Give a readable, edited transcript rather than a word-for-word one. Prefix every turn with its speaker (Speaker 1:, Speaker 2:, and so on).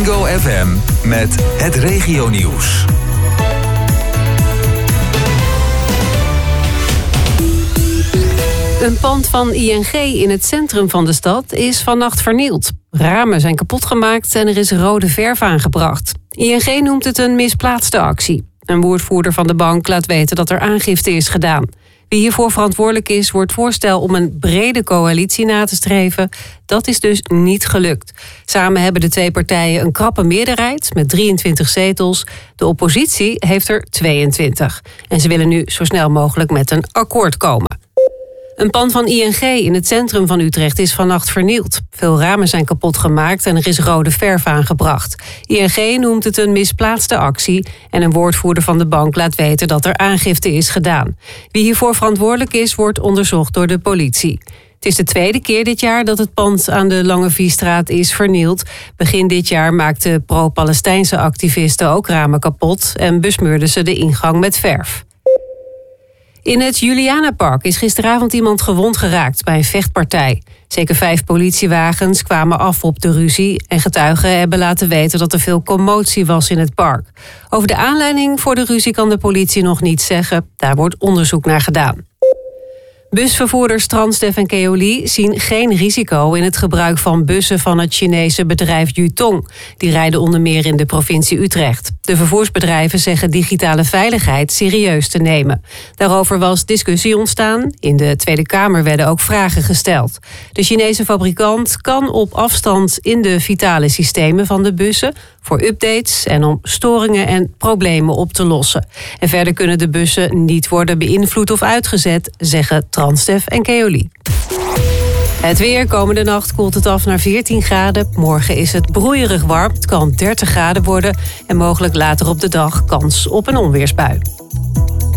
Speaker 1: Bingo FM met het regionieuws.
Speaker 2: Een pand van ING in het centrum van de stad is vannacht vernield. Ramen zijn kapot gemaakt en er is rode verf aangebracht. ING noemt het een misplaatste actie. Een woordvoerder van de bank laat weten dat er aangifte is gedaan. Wie hiervoor verantwoordelijk is, wordt voorstel om een brede coalitie na te streven. Dat is dus niet gelukt. Samen hebben de twee partijen een krappe meerderheid met 23 zetels. De oppositie heeft er 22. En ze willen nu zo snel mogelijk met een akkoord komen. Een pand van ING in het centrum van Utrecht is vannacht vernield. Veel ramen zijn kapot gemaakt en er is rode verf aangebracht. ING noemt het een misplaatste actie en een woordvoerder van de bank laat weten dat er aangifte is gedaan. Wie hiervoor verantwoordelijk is, wordt onderzocht door de politie. Het is de tweede keer dit jaar dat het pand aan de Lange Viestraat is vernield. Begin dit jaar maakten pro-Palestijnse activisten ook ramen kapot en besmeurden ze de ingang met verf. In het Julianapark is gisteravond iemand gewond geraakt bij een vechtpartij. Zeker 5 politiewagens kwamen af op de ruzie en getuigen hebben laten weten dat er veel commotie was in het park. Over de aanleiding voor de ruzie kan de politie nog niets zeggen. Daar wordt onderzoek naar gedaan. Busvervoerders Transdev en Keolis zien geen risico in het gebruik van bussen van het Chinese bedrijf Yutong. Die rijden onder meer in de provincie Utrecht. De vervoersbedrijven zeggen digitale veiligheid serieus te nemen. Daarover was discussie ontstaan. In de Tweede Kamer werden ook vragen gesteld. De Chinese fabrikant kan op afstand in de vitale systemen van de bussen voor updates en om storingen en problemen op te lossen. En verder kunnen de bussen niet worden beïnvloed of uitgezet, zeggen Transdev en Keolis. Het weer. Komende nacht koelt het af naar 14 graden. Morgen is het broeierig warm. Het kan 30 graden worden. En mogelijk later op de dag kans op een onweersbui.